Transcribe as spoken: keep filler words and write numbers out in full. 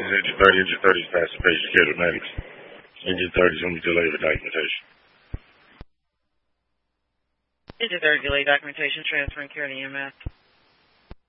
engine thirty, engine thirty is past the page of scheduled medics. Engine thirty is going to be delayed for documentation. Engine thirty delayed documentation, transferring care to E M S.